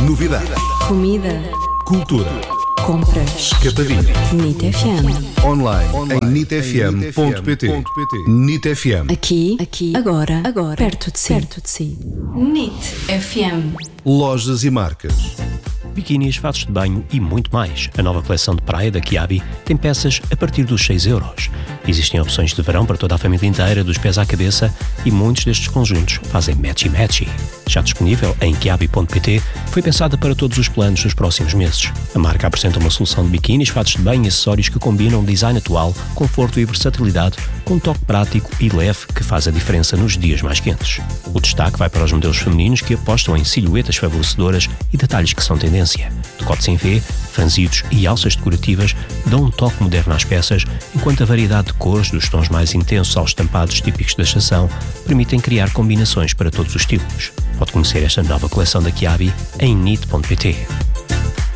Novidades. Comida. Cultura. Compras. Capadinha. NIT FM. Online em nitfm.pt. NIT FM. Aqui, agora, perto de si. NIT FM. Lojas e marcas. Biquinis, fatos de banho e muito mais. A nova coleção de praia da Kiabi tem peças a partir dos 6€. Existem opções de verão para toda a família inteira, dos pés à cabeça, e muitos destes conjuntos fazem matchy-matchy. Já disponível em kiabi.pt, foi pensada para todos os planos dos próximos meses. A marca apresenta uma solução de biquinis, fatos de banho e acessórios que combinam design atual, conforto e versatilidade, com um toque prático e leve que faz a diferença nos dias mais quentes. O destaque vai para os modelos femininos que apostam em silhuetas favorecedoras e detalhes que são tendência. Decotes em V, franzidos e alças decorativas dão um toque moderno às peças, enquanto a variedade de cores, dos tons mais intensos aos estampados típicos da estação, permitem criar combinações para todos os estilos. Pode conhecer esta nova coleção da Kiabi em nit.pt.